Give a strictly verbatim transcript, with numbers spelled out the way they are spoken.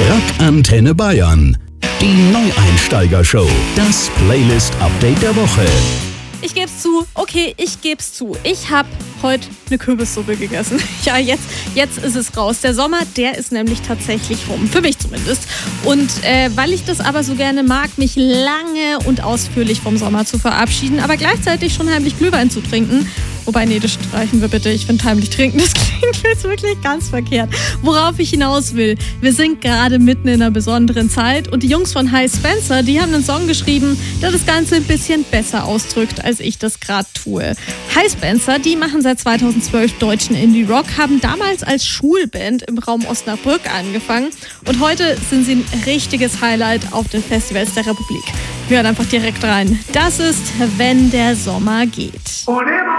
Rock Antenne Bayern. Die Neueinsteiger-Show. Das Playlist-Update der Woche. Ich geb's zu, okay, ich geb's zu. Ich habe heute eine Kürbissuppe gegessen. Ja, jetzt, jetzt ist es raus. Der Sommer, der ist nämlich tatsächlich rum. Für mich zumindest. Und äh, weil ich das aber so gerne mag, mich lange und ausführlich vom Sommer zu verabschieden, aber gleichzeitig schon heimlich Glühwein zu trinken. Wobei, nee, das streichen wir bitte. Ich finde heimlich trinken, das klingt jetzt wirklich ganz verkehrt. Worauf ich hinaus will, wir sind gerade mitten in einer besonderen Zeit und die Jungs von Hi Spencer, die haben einen Song geschrieben, der das Ganze ein bisschen besser ausdrückt, als ich das gerade tue. Hi Spencer, die machen seit zweitausendzwölf deutschen Indie-Rock, haben damals als Schulband im Raum Osnabrück angefangen und heute sind sie ein richtiges Highlight auf den Festivals der Republik. Wir hören einfach direkt rein. Das ist Wenn der Sommer geht. Und immer